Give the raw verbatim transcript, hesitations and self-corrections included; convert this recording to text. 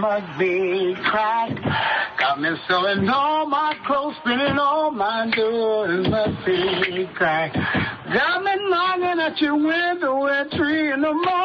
must be cracked. Got me sewing all my clothes, spinning all my doors must be cracked. Got me knocking at your window at three in the morning.